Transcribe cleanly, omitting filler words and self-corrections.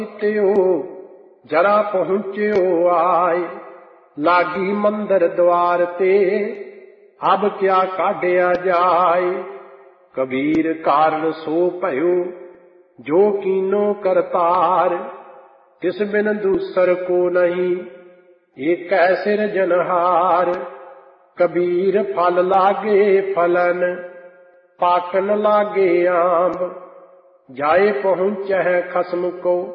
ਤਿਓ ਜਰਾ ਪਹੁੰਚਿਓ ਆਏ, ਲਾਗੀ ਮੰਦਰ ਦੁਆਰ ਤੇ ਅਬ ਕਿਆ ਕਾਢਿਆ ਜਾਏ। ਕਬੀਰ ਕਾਰਨ ਸੋ ਭਇਓ ਜੋ ਕੀਨੋ ਕਰਤਾਰ, ਤਿਸ ਬਿਨ ਦੂਸਰ ਕੋ ਨਹੀਂ ਏਕੈ ਸਿਰਜਨਹਾਰ। ਕਬੀਰ ਫਲ ਲਾਗੇ ਫਲਨ ਪਾਕਨ ਲਾਗੇ ਆਂਬ, ਜਾਏ ਪਹੁੰਚੈ ਖਸਮ ਕੋ